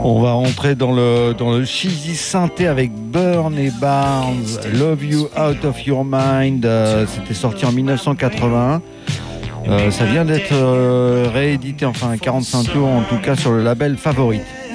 On va rentrer dans le cheesy synthé avec Burn et Barnes, Love You Out of Your Mind. C'était sorti en 1981. Ça vient d'être réédité, enfin 45 tours en tout cas, sur le label Favorite.